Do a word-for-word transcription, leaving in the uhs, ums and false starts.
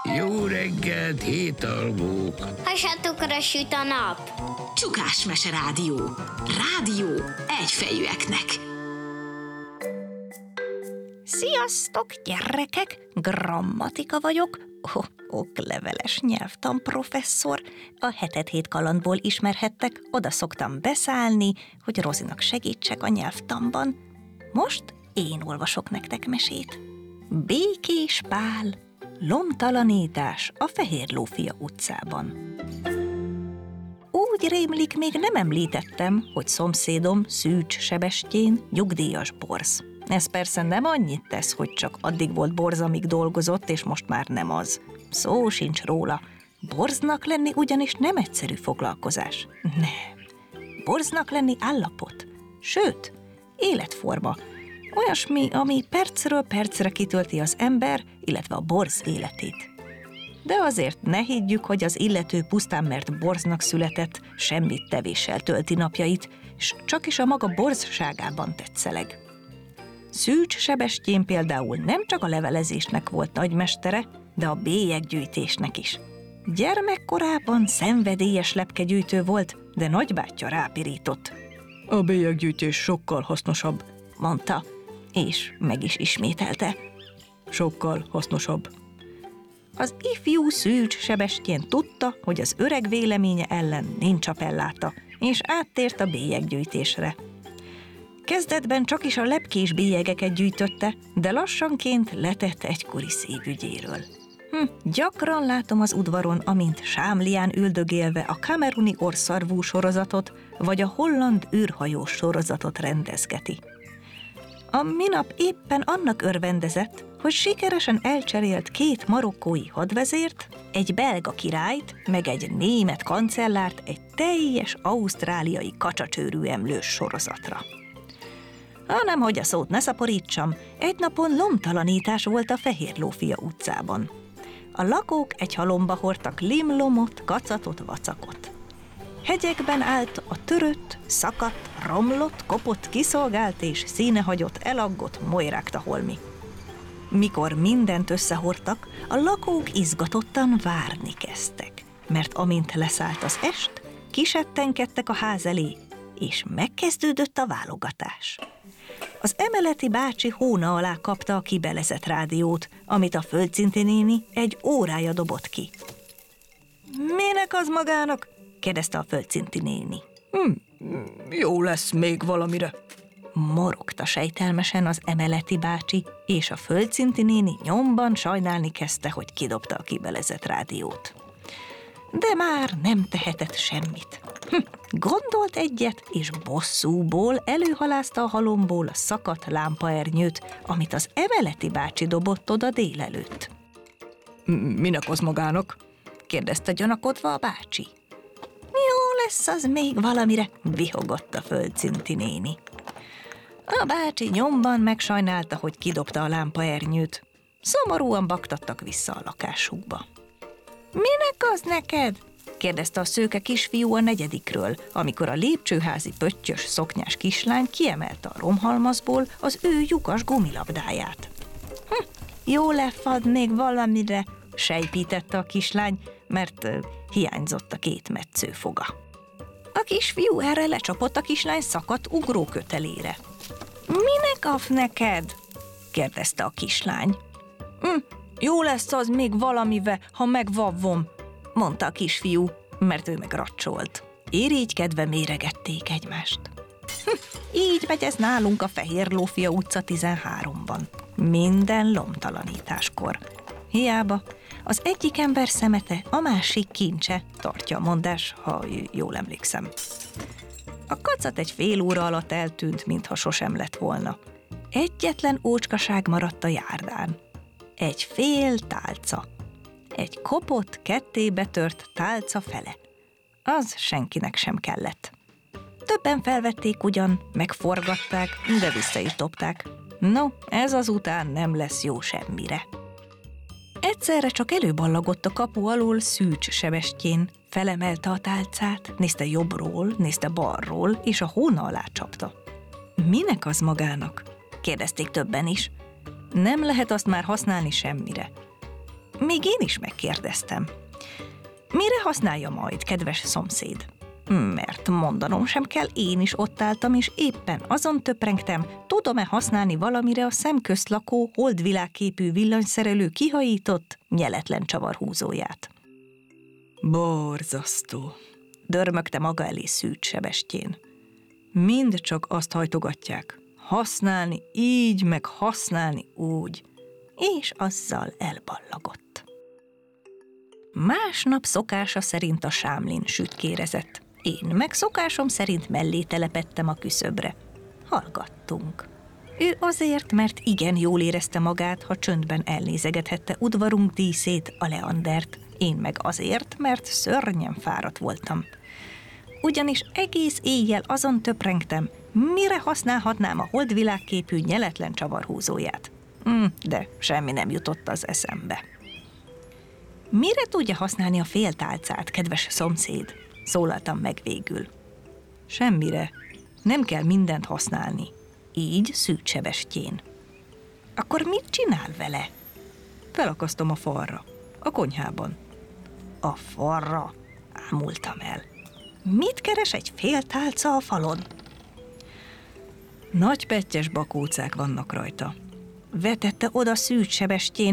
Jó reggelt, hétalgók! Hasadokra süt a nap. Csukásmese rádió. Rádió egyfejűeknek. Sziasztok, gyerekek! Grammatika vagyok, oh, okleveles nyelvtanprofesszor. A hetet hét kalandból ismerhettek, oda szoktam beszállni, hogy Rozinak segítsek a nyelvtanban. Most én olvasok nektek mesét. Békés Pál, lomtalanítás a Fehérlófia utcában. Úgy rémlik, még nem említettem, hogy szomszédom Szűcs Sebestyén nyugdíjas borz. Ez persze nem annyit tesz, hogy csak addig volt borz, amíg dolgozott, és most már nem az. Szó sincs róla. Borznak lenni ugyanis nem egyszerű foglalkozás. Nem. Borznak lenni állapot. Sőt, életforma. Olyasmi, ami percről percre kitölti az ember, illetve a borz életét. De azért ne higgyük, hogy az illető pusztán mert borznak született, semmit tevéssel tölti napjait, és csak is a maga borzságában tetszeleg. Szűcs Sebestyén például nem csak a levelezésnek volt nagymestere, de a bélyeggyűjtésnek is. Gyermekkorában szenvedélyes lepkegyűjtő volt, de nagybátyja rápirított. A bélyeggyűjtés sokkal hasznosabb, mondta, és meg is ismételte. Sokkal hasznosabb. Az ifjú Szűcs Sebestyén tudta, hogy az öreg véleménye ellen nincs appelláta, és áttért a bélyeggyűjtésre. Kezdetben csak is a lepkés bélyegeket gyűjtötte, de lassanként letett egykori szívügyéről. Hm, gyakran látom az udvaron, amint sámlián üldögélve a kameruni orszarvú sorozatot, vagy a holland űrhajós sorozatot rendezgeti. A minap éppen annak örvendezett, hogy sikeresen elcserélt két marokkói hadvezért, egy belga királyt, meg egy német kancellárt egy teljes ausztráliai kacsacsőrű emlős sorozatra. Hanem, hogy a szót ne szaporítsam, egy napon lomtalanítás volt a Fehérlófia utcában. A lakók egy halomba hordtak limlomot, kacatot, vacakot. Hegyekben állt a törött, szakadt, romlott, kopott, kiszolgált és színehagyott, elaggott, molyrágta holmi. Mikor mindent összehordtak, a lakók izgatottan várni kezdtek, mert amint leszállt az est, kisettenkedtek a ház elé, és megkezdődött a válogatás. Az emeleti bácsi hóna alá kapta a kibelezett rádiót, amit a Földszinti néni egy órája dobott ki. Minek az magának? kérdezte a Földszinti néni. Hm, jó lesz még valamire, morogta sejtelmesen az emeleti bácsi, és a Földszinti néni nyomban sajnálni kezdte, hogy kidobta a kibelezett rádiót. De már nem tehetett semmit. Hm, gondolt egyet, és bosszúból előhalázta a halomból a szakadt lámpaernyőt, amit az emeleti bácsi dobott oda délelőtt. Minek az magának? kérdezte gyanakodva a bácsi. Jó lesz az még valamire, vihogott a Földszinti néni. A bácsi nyomban megsajnálta, hogy kidobta a lámpaernyőt. Szomorúan baktattak vissza a lakásukba. Minek az neked? kérdezte a szőke kisfiú a negyedikről, amikor a lépcsőházi pöttyös szoknyás kislány kiemelte a romhalmazból az ő lyukas gumilabdáját. Hm, jó lefad még valamire, sejpítette a kislány, mert uh, hiányzott a két metszőfoga. A kisfiú erre lecsapott a kislány szakadt ugrókötelére. Minek af neked? kérdezte a kislány. Hm, jó lesz az még valamive, ha megvavvom, mondta a kisfiú, mert ő meg racsolt. Irigykedve méregették egymást. Hm, így megy ez nálunk a Fehérlófia utca tizenháromban. Minden lomtalanításkor. Hiába, az egyik ember szemete, a másik kincse, tartja a mondás, ha jól emlékszem. A kacat egy fél óra alatt eltűnt, mintha sosem lett volna. Egyetlen ócskaság maradt a járdán. Egy fél tálca. Egy kopott, kettébe tört tálca fele. Az senkinek sem kellett. Többen felvették ugyan, megforgatták, de vissza is dobták. No, ez azután nem lesz jó semmire. Egyszerre csak előballagott a kapu alól Szűcs Sebestyén, felemelte a tálcát, nézte jobbról, nézte balról, és a hóna alá csapta. Minek az magának? kérdezték többen is. Nem lehet azt már használni semmire. Még én is megkérdeztem. Mire használja majd, kedves szomszéd? Mert mondanom sem kell, én is ott álltam, és éppen azon töprengtem, tudom-e használni valamire a szemközt lakó, holdvilágképű villanyszerelő kihajított, nyeletlen csavarhúzóját. Borzasztó, dörmögte maga elé Szűcs Sebestyén. Mind csak azt hajtogatják, használni így, meg használni úgy, és azzal elballagott. Másnap szokása szerint a sámlin sütkérezett. Én meg szokásom szerint mellé telepettem a küszöbre. Hallgattunk. Ő azért, mert igen jól érezte magát, ha csöndben elnézegethette udvarunk díszét, a Leandert. Én meg azért, mert szörnyen fáradt voltam. Ugyanis egész éjjel azon töprengtem, mire használhatnám a holdvilágképű nyeletlen csavarhúzóját. Hm, de semmi nem jutott az eszembe. Mire tudja használni a féltálcát, kedves szomszéd? Szólaltam meg végül. Semmire. Nem kell mindent használni. Így Szűcs Sebestyén. Akkor mit csinál vele? Felakasztom a falra. A konyhában. A falra? Ámultam el. Mit keres egy féltálca a falon? Nagy pettyes bakócák vannak rajta. Vetette oda Szűcs Sebestyén,